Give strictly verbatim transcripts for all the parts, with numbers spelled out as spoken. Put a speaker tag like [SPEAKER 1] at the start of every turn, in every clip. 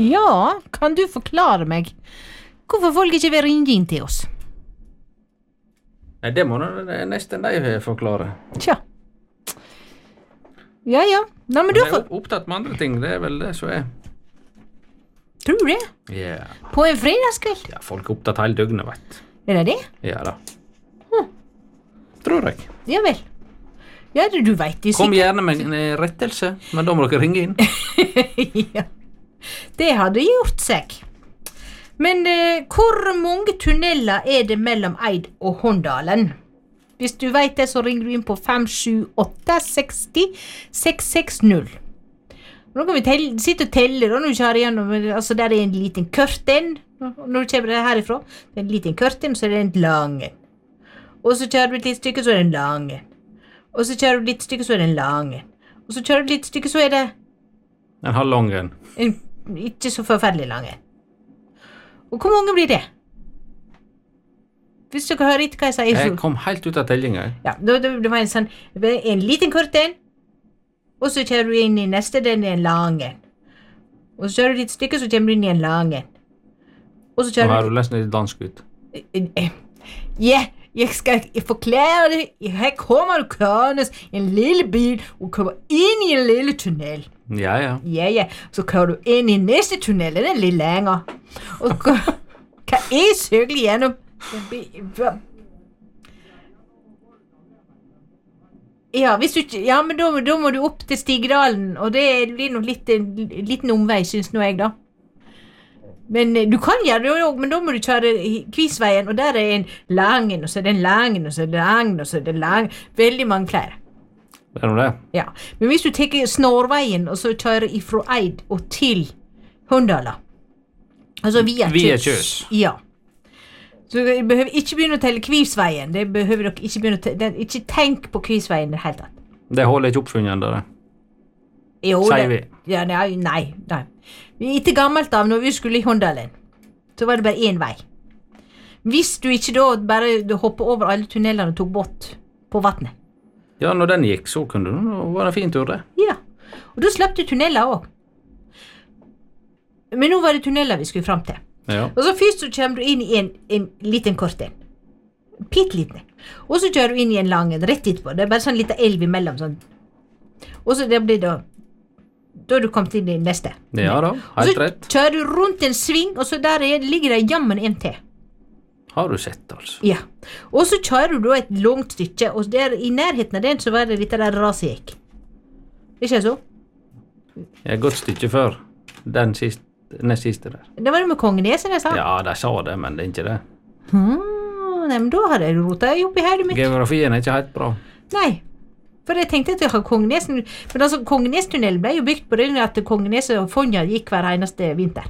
[SPEAKER 1] Ja, kan du forklare meg hvorfor folk ikke vil ringe inn til oss?
[SPEAKER 2] Nei, det må nå nesten de forklare.
[SPEAKER 1] Tja. Ja, ja. Nei, men
[SPEAKER 2] De
[SPEAKER 1] du
[SPEAKER 2] er
[SPEAKER 1] får...
[SPEAKER 2] opp- opptatt med andre ting, det er vel det som er.
[SPEAKER 1] Tror du det?
[SPEAKER 2] Ja,
[SPEAKER 1] På en fredagskveld?
[SPEAKER 2] ja folk er opptatt hele døgnet, vet.
[SPEAKER 1] Er det det?
[SPEAKER 2] Ja da.
[SPEAKER 1] Hm.
[SPEAKER 2] Tror jeg.
[SPEAKER 1] Ja vel. Ja, du, du vet det
[SPEAKER 2] Kom
[SPEAKER 1] sikkert.
[SPEAKER 2] gjerne med en eh, rettelse, men da må dere ringe inn.
[SPEAKER 1] Ja. Det hadde gjort seg. Men eh, hvor mange tunneler er det mellom Eid og Håndalen? Hvis du vet det, så ringer du inn på fem sju åtte seks null seks seks null. Nå kan vi telle, sitte og telle da, når vi kjører igjennom, altså der er en liten kurten, når du kommer det herifra, det er en liten kurten, så er det en langen. Og så kjører du et litt stykke, så er det en langen. Og så kjører du et litt stykke, så er det en langen. Og så kjører du et litt stykke, så er det
[SPEAKER 2] En halv lang en.
[SPEAKER 1] en ikke så forferdelig langen. Og hvor mange blir det? Hvis dere hører etter hva jeg sier,
[SPEAKER 2] Jeg
[SPEAKER 1] så...
[SPEAKER 2] kom helt ut av tellinga. jeg.
[SPEAKER 1] Ja, det, det, det var en sånn, en liten kurten, og så kjører du inn i neste, den er en langen. Og så kjører du litt stykke, så kommer du inn i en langen. Og så
[SPEAKER 2] Nå
[SPEAKER 1] kjører
[SPEAKER 2] har
[SPEAKER 1] du...
[SPEAKER 2] du nesten litt dansk ut.
[SPEAKER 1] Ja, jeg skal forklare det. Her kommer du kørende i en lille bil, og kommer inn i en lille tunnel.
[SPEAKER 2] Ja, ja.
[SPEAKER 1] Ja, ja. Så kører du inn i neste tunnel, den er litt lenger. Og hva hva er søkelig gjennom? Ja, hvis du ikke... Ja, men da, da må du opp til Stigdalen, og det blir nok litt en liten omvei, synes nå jeg, da. Men eh, du kan gjøre det også, men da må du kjøre i Kvisveien, og der er en Langen, og så er det en Langen, og så er det Langen, og så er det Langen. Veldig mange flere.
[SPEAKER 2] Det er nå det.
[SPEAKER 1] Ja, men hvis du tenker Snorveien, og så kjører ifra Eid og til Håndala, altså via
[SPEAKER 2] Via
[SPEAKER 1] Kjøs.
[SPEAKER 2] Kjøs.
[SPEAKER 1] Ja. Så dere behøver ikke begynne å telle Kvivsveien, det behøver dere ikke begynne å telle, det- ikke tenk på Kvivsveien i det hele tatt.
[SPEAKER 2] Det holder ikke oppfunnet enda, det.
[SPEAKER 1] Jo,
[SPEAKER 2] Sier
[SPEAKER 1] det- Ja, nei, nei, nei. Vi etter gammelt av, når vi skulle i Håndalen, så var det bare én vei. Hvis du ikke da bare hoppet over alle tunnelene og tok båt på vattnet.
[SPEAKER 2] Ja, når den gikk, så kunne det nå være en fin tur, det.
[SPEAKER 1] Ja, og da slapp du tunneler også. Men nå var det tunneler vi skulle frem til.
[SPEAKER 2] Ja.
[SPEAKER 1] Og så først så kommer du inn i en, en liten kort en. Pitt liten. Og så kjører du inn i en lang en, rett etterpå. Det er bare sånn liten elv imellom. Sånn. Og så det blir da, da er du kommet inn i neste.
[SPEAKER 2] Ja da,
[SPEAKER 1] Og
[SPEAKER 2] helt
[SPEAKER 1] så
[SPEAKER 2] rett.
[SPEAKER 1] kjører du rundt en sving, og så der er, ligger det jammen en til.
[SPEAKER 2] Har du sett, altså.
[SPEAKER 1] Ja. Og så kjører du da et langt stykke, og der i nærheten av den så var det litt der raset gikk. Ikke så?
[SPEAKER 2] Jeg er et godt stykke før den siste, nest siste der.
[SPEAKER 1] Det var det med Kongeneset, jeg sa.
[SPEAKER 2] Ja, de sa det, men det er ikke det.
[SPEAKER 1] Hmm, nei, men da hadde jeg rotet opp i hodet mitt.
[SPEAKER 2] Geografien er ikke helt bra.
[SPEAKER 1] Nei, for jeg tenkte at jeg hadde Kongenesen, men altså Kongenestunnelen ble jo bygd på det at Kongeneset og Fonja gikk hver eneste vinter.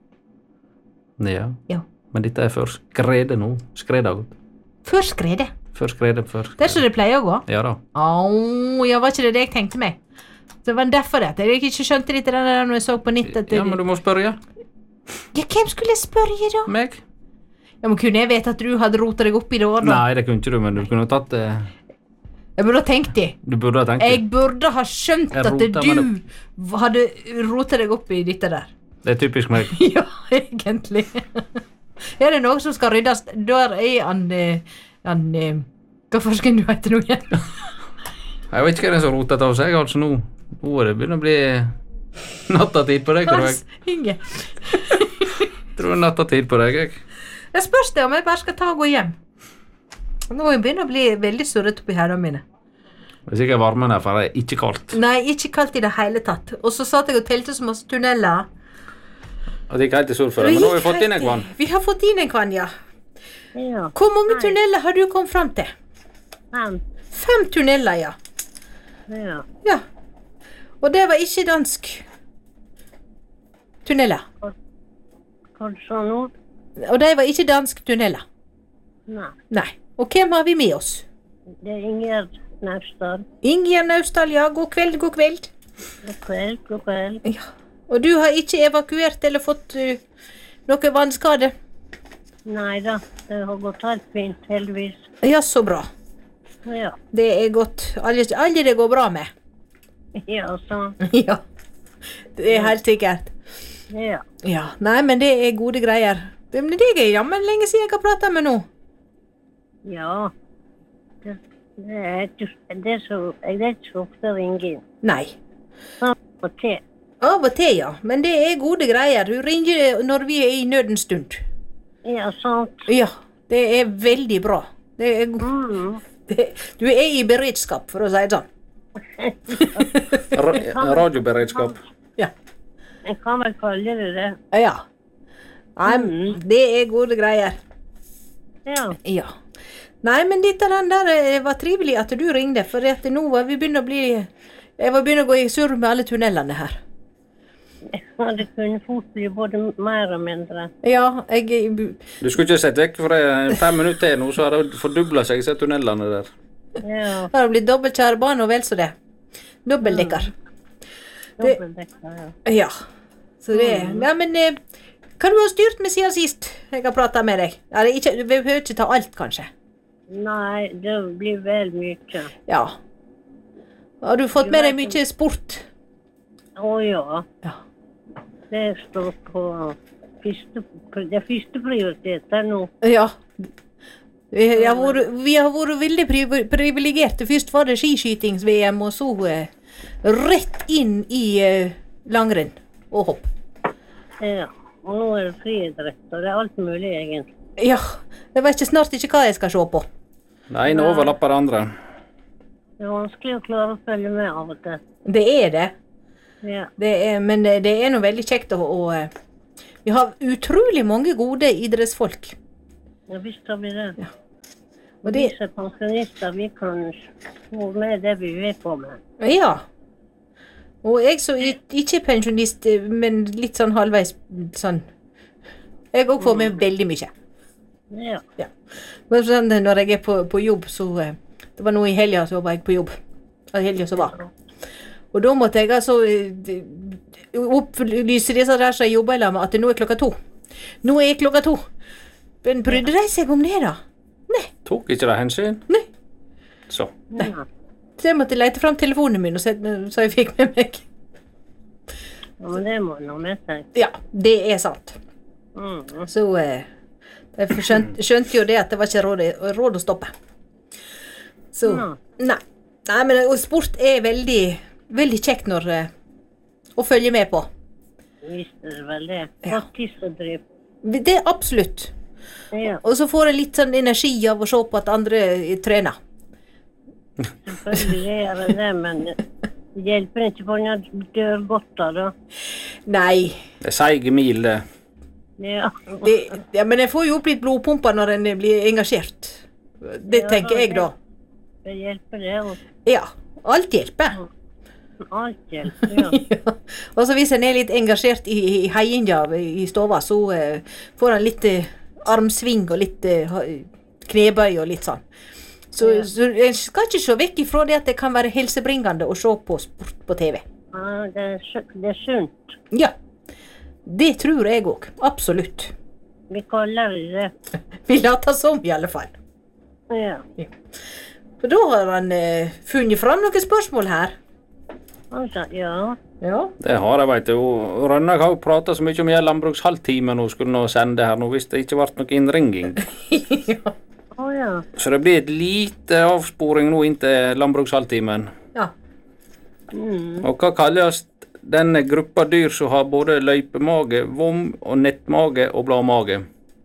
[SPEAKER 2] Ja.
[SPEAKER 1] Ja.
[SPEAKER 2] Men dette er før skredet nå. Skredet har gått.
[SPEAKER 1] Før skredet.
[SPEAKER 2] Før skredet, før
[SPEAKER 1] Det er så det pleier å gå.
[SPEAKER 2] Ja da.
[SPEAKER 1] Au, ja, var ikke det det jeg tenkte meg? Så det var derfor det, at jeg ikke skjønte litt det der når jeg så på nett at det...
[SPEAKER 2] Ja, men du må spørre.
[SPEAKER 1] Ja, hvem skulle jeg spørre da?
[SPEAKER 2] Meg?
[SPEAKER 1] Ja, men kunne jeg vite at du hadde rotet deg opp i det år da?
[SPEAKER 2] Nei, det kunne ikke du, men du kunne tatt det.
[SPEAKER 1] Jeg burde ha tenkt det.
[SPEAKER 2] Du burde ha tenkt det.
[SPEAKER 1] Jeg burde ha skjønt
[SPEAKER 2] Jeg
[SPEAKER 1] at
[SPEAKER 2] rotet meg
[SPEAKER 1] du hadde rotet deg opp i dette der.
[SPEAKER 2] Det er typisk meg.
[SPEAKER 1] Ja, egentlig. Er det noe som skal ryddes? Der er han, eh, han eh, hva forsken du heter nå igjen?
[SPEAKER 2] Jeg vet ikke hva det er som rotet av seg, altså nå. Nå er det begynner å bli nattatid på deg, tror jeg.
[SPEAKER 1] Hans Inge.
[SPEAKER 2] Tror det er nattatid på deg, jeg.
[SPEAKER 1] Jeg spørs det om jeg bare skal ta og gå hjem. Nå begynner det å bli veldig surret oppi herrene mine.
[SPEAKER 2] Det er sikkert varmen her, for det er ikke kaldt.
[SPEAKER 1] Nei, ikke kaldt i det hele tatt. Og så satt jeg og telte så masse tunneler.
[SPEAKER 2] Og det er ikke helt sur for det, men nå har vi fått inn en kvann.
[SPEAKER 1] Vi har fått inn en kvann, ja.
[SPEAKER 3] Ja,
[SPEAKER 1] Hvor mange tunneler har du kommet frem til?
[SPEAKER 3] fem.
[SPEAKER 1] Fem tunneler, ja.
[SPEAKER 3] Ja.
[SPEAKER 1] Ja. Og det var ikke dansk tunneler.
[SPEAKER 3] Hva sa du nå?
[SPEAKER 1] Og det var ikke dansk tunneler.
[SPEAKER 3] Nei.
[SPEAKER 1] Nei. Og hvem har vi med oss?
[SPEAKER 3] Det er Ingjerd Naustad.
[SPEAKER 1] Ingjerd Naustdal, ja. God kveld, god kveld.
[SPEAKER 3] God kveld, god kveld.
[SPEAKER 1] Ja. Og du har ikke evakuert eller fått uh, noe vannskade?
[SPEAKER 3] Nei da, det har gått helt fint, heldigvis.
[SPEAKER 1] Ja, så bra.
[SPEAKER 3] Ja.
[SPEAKER 1] Det er godt. Alle, alle det går bra med.
[SPEAKER 3] Ja, sånn.
[SPEAKER 1] Ja. Det er helt sikkert.
[SPEAKER 3] Ja.
[SPEAKER 1] Ja, nei, men det er gode greier. Det, men det er jammen lenge siden jeg har pratet med nå.
[SPEAKER 3] Ja. Det, det, er, ikke, det, er så, det er ikke så ofte å ringe inn.
[SPEAKER 1] Nei.
[SPEAKER 3] Av og til.
[SPEAKER 1] Av og til, ja. Men det er gode greier. Du ringer når vi er i nødens stund.
[SPEAKER 3] Ja, sant.
[SPEAKER 1] Ja, det er veldig bra. Det er,
[SPEAKER 3] Mm.
[SPEAKER 1] det, du er i beredskap, for å si det sånn.
[SPEAKER 2] Ra radioberedskap.
[SPEAKER 1] Ja.
[SPEAKER 3] Jeg kan vel kalle det det.
[SPEAKER 1] Ja. Nei,
[SPEAKER 3] Mm.
[SPEAKER 1] det er gode greier.
[SPEAKER 3] Ja.
[SPEAKER 1] Ja. Nei, men dette den der eh, var trivelig at du ringte, for at nå var vi begynner å bli Jeg var begynner å gå i surr med alle tunnelene her.
[SPEAKER 3] Ja, det kunne fort bli både mer og mindre.
[SPEAKER 1] Ja, jeg
[SPEAKER 2] Du skulle ikke sett vekk for det fem minutter til nå, så har det fordublet seg, se tunnelene der.
[SPEAKER 3] Ja.
[SPEAKER 1] har blitt dobbeltkjærebane og vel så det. Dobbeltdekker. Det-
[SPEAKER 3] Dobbeltdekker, ja.
[SPEAKER 1] Ja. Så det Ja, men eh, hva du har styrt med siden sist jeg har pratet med deg? Ja, det er ikke, vi behøver ikke ta alt, kanskje.
[SPEAKER 3] Nei, det blir vel mye.
[SPEAKER 1] Ja. Har du fått med deg mye sport?
[SPEAKER 3] Å ja.
[SPEAKER 1] Ja.
[SPEAKER 3] Det står på første, det er første prioritet nå.
[SPEAKER 1] Ja. Vi har vært, vi har vært veldig priv- privilegerte. Først var det skiskytings-V M, og så eh, rett inn i eh, langrenn og hopp.
[SPEAKER 3] Ja. Og nå er det friidrett, og det er alt mulig egentlig.
[SPEAKER 1] Ja, jeg vet ikke snart ikke hva jeg skal se på.
[SPEAKER 2] Det ene overlapper det andre.
[SPEAKER 3] Det er vanskelig å klare å følge med av og til.
[SPEAKER 1] Det er det.
[SPEAKER 3] Ja.
[SPEAKER 1] det er, men det det er noe veldig kjekt å, å eh, Vi har utrolig mange gode idrettsfolk.
[SPEAKER 3] Ja, visst har vi det.
[SPEAKER 1] Ja.
[SPEAKER 3] Og
[SPEAKER 1] Og det,
[SPEAKER 3] disse pensjonister, vi kan få med det vi er på med.
[SPEAKER 1] ja. Og jeg som ik- ikke er pensjonist, eh, men litt sånn halvveis sånn Jeg òg får med veldig mye.
[SPEAKER 3] Ja.
[SPEAKER 1] Ja. Men sånn, når jeg er på, på jobb, så eh, Det var nå i helga så var jeg på jobb. I helga så var. Og da måtte jeg altså eh, d- opplyse disse der som jeg jobber i lag med, at nå er klokka to. Nå er klokka to. Men brydde de seg om det, da? Nei.
[SPEAKER 2] Tok ikke det hensyn?
[SPEAKER 1] Nei.
[SPEAKER 2] Så.
[SPEAKER 3] Ja.
[SPEAKER 1] Så jeg måtte lete fram telefonen min, og se, så jeg fikk med meg.
[SPEAKER 3] Ja, men det må man ha med seg.
[SPEAKER 1] Ja, det er sant.
[SPEAKER 3] Mm.
[SPEAKER 1] Så eh, jeg skjønte, skjønte jo det at det var ikke råd, råd å stoppe. Så
[SPEAKER 3] Ja.
[SPEAKER 1] Nei. Nei, men og sport er veldig, veldig kjekt når eh, å følge med på.
[SPEAKER 3] Visst er det vel det.
[SPEAKER 1] Ja.
[SPEAKER 3] Faktisk å drive.
[SPEAKER 1] Det er absolutt.
[SPEAKER 3] Ja,
[SPEAKER 1] Og så får jeg litt sånn energi av å se på at andre eh, trener.
[SPEAKER 3] selvfølgelig er det det, men det hjelper ikke på når du dør godt av det.
[SPEAKER 1] Nei.
[SPEAKER 2] Det er seige mil, det.
[SPEAKER 3] Ja.
[SPEAKER 1] Det, ja, men jeg får jo opp litt blodpumper når en blir engasjert. Det
[SPEAKER 3] Ja,
[SPEAKER 1] tenker jeg da.
[SPEAKER 3] Det hjelper det, og
[SPEAKER 1] Ja. Alt hjelper.
[SPEAKER 3] alt hjelper, ja.
[SPEAKER 1] Ja. Og så hvis en er litt engasjert i, i heiinga i stova, så eh, får han litt eh, armsving og litt eh, ha- knebøy og litt sånn. Så,
[SPEAKER 3] Ja.
[SPEAKER 1] så en skal ikke se vekk ifra det at det kan være helsebringende å se på sport på T V.
[SPEAKER 3] Ja, det, er, su- det er sunt.
[SPEAKER 1] Ja. Det tror jeg òg. Absolutt.
[SPEAKER 3] Vi kaller det det.
[SPEAKER 1] Vi later som, i alle fall.
[SPEAKER 3] Ja.
[SPEAKER 1] For da har han eh, funnet fram noen spørsmål her.
[SPEAKER 3] Altså, ja.
[SPEAKER 1] Ja.
[SPEAKER 2] Det har jeg, vet du. Og Rønnak har jo pratet så mye om jeg landbrukshalvtime nå skulle nå sende her nå, hvis det ikke ble noe innringing.
[SPEAKER 1] ja.
[SPEAKER 3] Å ja.
[SPEAKER 2] Så det blir et lite avsporing nå inntil landbrukshalvtimen.
[SPEAKER 1] Ja.
[SPEAKER 3] Mm.
[SPEAKER 2] Og hva kalles denne gruppa dyr som har både løypemage, vom og nettmage og bladmage?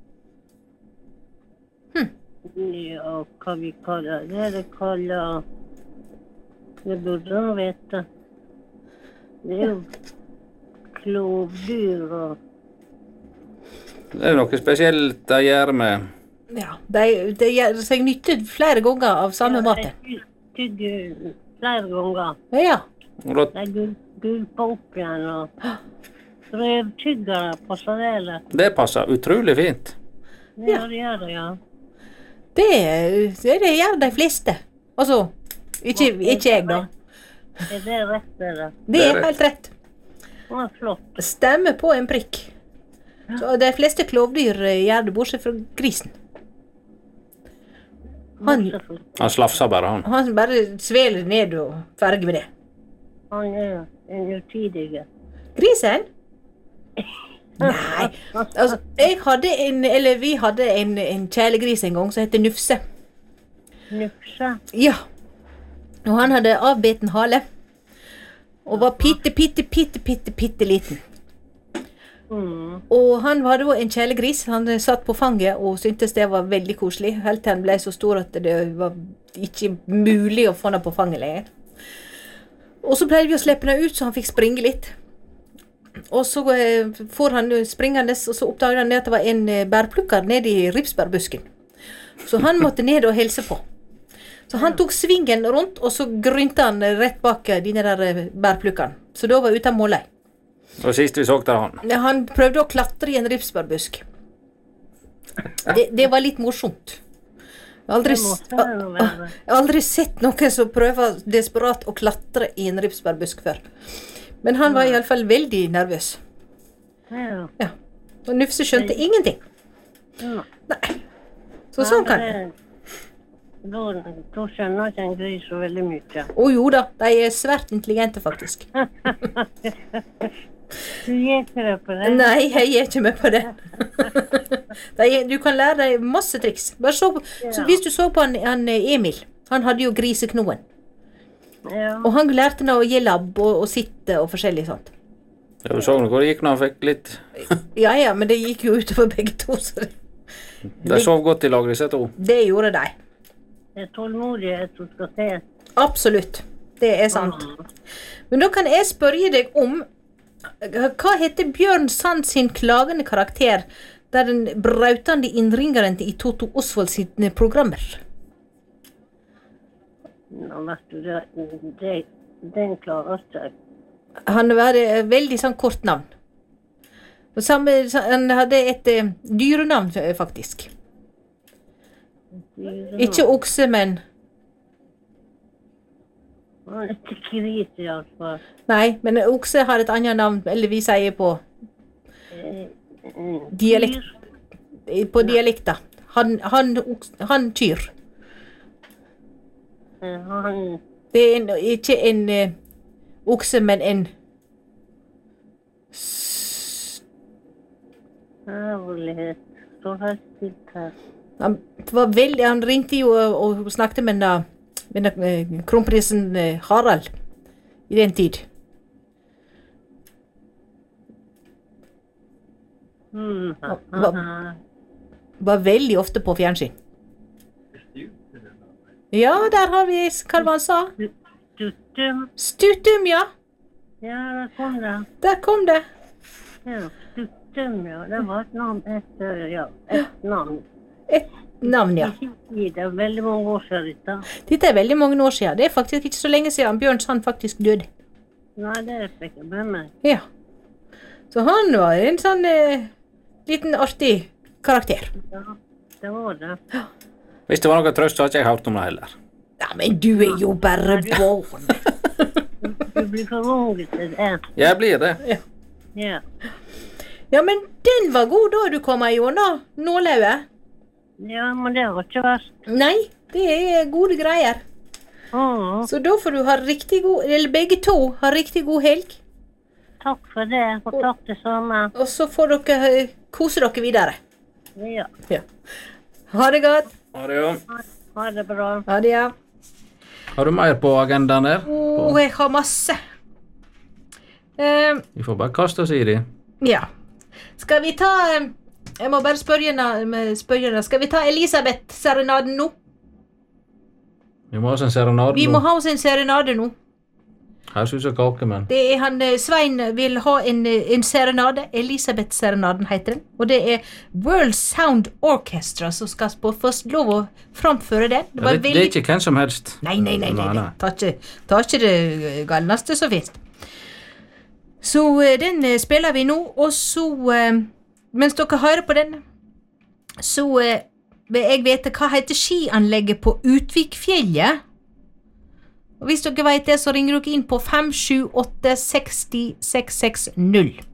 [SPEAKER 3] Ja, hva vi kaller det? Det kaller Det burde han vite. Det er jo klovdyr og
[SPEAKER 2] Det er noe spesielt de gjør med.
[SPEAKER 1] ja. De, de gjør seg nytte flere ganger av samme maten.
[SPEAKER 3] Jeg tygger flere ganger.
[SPEAKER 1] Ja.
[SPEAKER 2] Og da,
[SPEAKER 3] De gul- gulper opp igjen og røvtyggere passer vel.
[SPEAKER 2] det passer utrolig fint.
[SPEAKER 3] Ja, det gjør det, ja.
[SPEAKER 1] Det, det, det gjør de fleste. Altså, ikke, ikke jeg, da.
[SPEAKER 3] Er det rett, eller?
[SPEAKER 1] Det
[SPEAKER 2] Det er
[SPEAKER 1] er
[SPEAKER 2] rett.
[SPEAKER 1] helt rett.
[SPEAKER 3] Å, flott.
[SPEAKER 1] Stemmer på en prikk. Så de fleste klovdyr eh, gjør det, bortsett fra grisen. Han,
[SPEAKER 3] Masse flott.
[SPEAKER 2] Han slafser bare, han.
[SPEAKER 1] han bare sveler ned og ferdig med det.
[SPEAKER 3] Han er en utidig.
[SPEAKER 1] Grisen? Nei, altså, jeg hadde en, eller vi hadde en, en kjælegris en gang som heter Nufse.
[SPEAKER 3] Nufse.
[SPEAKER 1] Ja. Og han hadde avbeten hale. Og var pitte, pitte, pitte, pitte, pitte liten.
[SPEAKER 3] Mm.
[SPEAKER 1] Og han hadde jo en kjælegris. Han satt på fanget og syntes det var veldig koselig. Helt til han ble så stor at det var ikke mulig å få han på fanget lenger. Og så pleide vi å slippe han ut så han fikk springe litt. Og så eh, får han springende, og så oppdaget han at det var en eh, bærplukker nede i ripsbærbusken. Så han måtte ned og helse på. Så han tok svingen rundt, og så grynte han rett bak de der eh, bærplukkerne. Så da var jeg ute av målei.
[SPEAKER 2] Og sist vi så der han.
[SPEAKER 1] Ja, han prøvde å klatre i en ripsbærbusk. Det, det var litt morsomt. Jeg har aldri,
[SPEAKER 3] Det måtte
[SPEAKER 1] s-
[SPEAKER 3] det jo være.
[SPEAKER 1] jeg har aldri sett noen som prøver desperat å klatre i en ripsbærbusk før. Men han var i alle fall veldig nervøs.
[SPEAKER 3] Ja.
[SPEAKER 1] Ja. Og Nufse skjønte ingenting.
[SPEAKER 3] Ja.
[SPEAKER 1] Nei. Så sånn kan det.
[SPEAKER 3] Da, da skjønner ikke en gris så veldig mye.
[SPEAKER 1] Å jo da, de er svært intelligente faktisk.
[SPEAKER 3] Du gir ikke det på det?
[SPEAKER 1] Nei, jeg er ikke med på det. De er, du kan lære deg masse triks. Bare så, på- så
[SPEAKER 3] Ja.
[SPEAKER 1] hvis du så på han, han Emil, han hadde jo griseknoen.
[SPEAKER 3] Ja.
[SPEAKER 1] Og han lærte nå å gi labb og, og sitte og forskjellig sånt.
[SPEAKER 2] Ja, du så nå hvor det gikk når han fikk litt.
[SPEAKER 1] Ja, ja, men det gikk jo utover begge to, så det,
[SPEAKER 2] De sov godt i lag, disse to.
[SPEAKER 1] det gjorde de.
[SPEAKER 3] Det er tålmodighet som skal til.
[SPEAKER 1] Absolutt. Det er sant. Men da kan jeg spørre deg om, hva heter Bjørn Sand sin klagende karakter, der den brautende innringeren til i Toto Osvald sine programmer?
[SPEAKER 3] Nå vet du, det, det, den klarer seg.
[SPEAKER 1] Han hadde et veldig sånn kort navn. Og samme, han hadde et eh, dyrenavn, eh, faktisk. Ikke okse, men...
[SPEAKER 3] Han er ikke gris i hvert fall.
[SPEAKER 1] Nei, men okse har et annet navn, eller vi sier på,
[SPEAKER 3] Eh, eh,
[SPEAKER 1] Dialekt.
[SPEAKER 3] dyr.
[SPEAKER 1] på dialekta. Han, han, oks- han kyr.
[SPEAKER 3] Eh, Han
[SPEAKER 1] Det er en, ikke en eh, okse, men en... s-
[SPEAKER 3] Ærlighet. Står helt stilt her.
[SPEAKER 1] Han var veldig, han ringte jo og, og snakket med den, med den, eh, kronprinsen eh, Harald i den tid.
[SPEAKER 3] Mm.
[SPEAKER 1] Hva- Var veldig ofte på fjernsyn. Ja, der har vi, hva var han sa?
[SPEAKER 3] Stuttum.
[SPEAKER 1] Stutum, ja.
[SPEAKER 3] Ja, der kom det.
[SPEAKER 1] Der kom det.
[SPEAKER 3] Ja, Stuttum, ja. Det var et navn etter, ja, et navn.
[SPEAKER 1] Et navn, ja.
[SPEAKER 3] Det er veldig mange år siden dette.
[SPEAKER 1] Dette er veldig mange år siden. Det er faktisk ikke så lenge siden Bjørn Sand faktisk døde.
[SPEAKER 3] Nei, det fikk jeg med meg.
[SPEAKER 1] Ja. Så han var en sånn eh, liten artig karakter.
[SPEAKER 3] Ja, det var det.
[SPEAKER 2] Hvis det var noe trøst, så har ikke jeg hørt om det heller.
[SPEAKER 1] Ja, men du er jo bare barn.
[SPEAKER 3] Du blir forunget til det.
[SPEAKER 2] Jeg blir det.
[SPEAKER 3] Ja.
[SPEAKER 1] Ja, men den var god da du kom gjennom nålauget.
[SPEAKER 3] Ja, men det var ikke verst.
[SPEAKER 1] Nei, det er gode greier.
[SPEAKER 3] Mm.
[SPEAKER 1] Så da får du ha riktig god, eller begge to ha riktig god helg.
[SPEAKER 3] Takk for det, og takk det samme.
[SPEAKER 1] Og så får dere eh, kose dere videre.
[SPEAKER 3] Ja,
[SPEAKER 1] Ja. Ha det godt.
[SPEAKER 2] Ha det, ja.
[SPEAKER 3] ha det bra.
[SPEAKER 1] Ha det, ja.
[SPEAKER 2] Har du mer på agendaen der?
[SPEAKER 1] Åh, jeg har masse. Eh,
[SPEAKER 2] Vi får bare kaste oss i det.
[SPEAKER 1] ja. Skal vi ta eh, Jeg må bare spørre henne, spørre henne. Skal vi ta Elisabeth-serenaden nå?
[SPEAKER 2] Vi må ha oss en serenade
[SPEAKER 1] Vi må
[SPEAKER 2] nå.
[SPEAKER 1] ha oss en serenade nå.
[SPEAKER 2] Høres ut som kake, men
[SPEAKER 1] Det er han, eh, Svein vil ha en, eh, en serenade. Elisabeth-serenaden heter den. Og det er World Sound Orchestra som skal få først lov å framføre det. Det
[SPEAKER 2] ja,
[SPEAKER 1] var
[SPEAKER 2] det, det er ikke hvem som helst.
[SPEAKER 1] Nei, nei, nei, nei,
[SPEAKER 2] Nei,
[SPEAKER 1] nei.
[SPEAKER 2] nei.
[SPEAKER 1] Ta ikke, ta ikke det galneste som finnes. Så eh, den eh, spiller vi nå, og så, eh, mens dere hører på den, så eh, vil jeg vite hva heter skianlegget på Utvikfjellet. Og hvis dere vet det, så ringer dere inn på fem sju åtte seks null seks seks null.